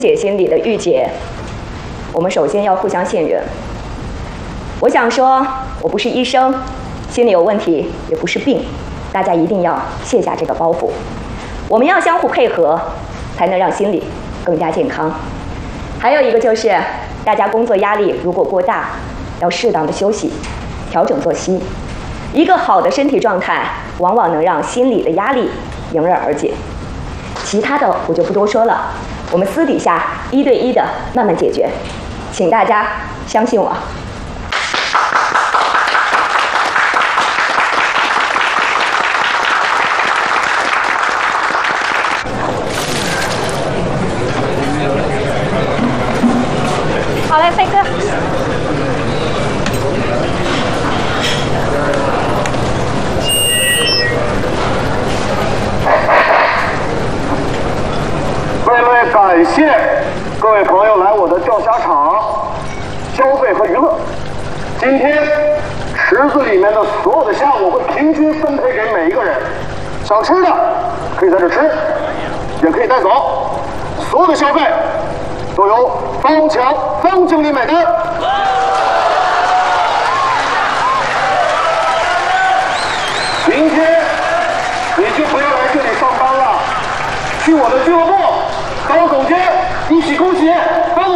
解心理的郁结，我们首先要互相信任。我想说，我不是医生，心理有问题也不是病，大家一定要卸下这个包袱。我们要相互配合，才能让心理更加健康。还有一个就是，大家工作压力如果过大，要适当的休息，调整作息。一个好的身体状态，往往能让心理的压力迎刃而解。其他的我就不多说了，我们私底下1对1的慢慢解决，请大家相信我。好嘞，飞哥。 为了感谢各位朋友来我的钓虾场消费和娱乐，今天池子里面的所有的虾我会平均分配给每一个人，想吃的可以在这吃，也可以带走，所有的消费都由方强方经理买单。明天你就不要来这里上班了，去我的俱乐部当总监，一起恭喜方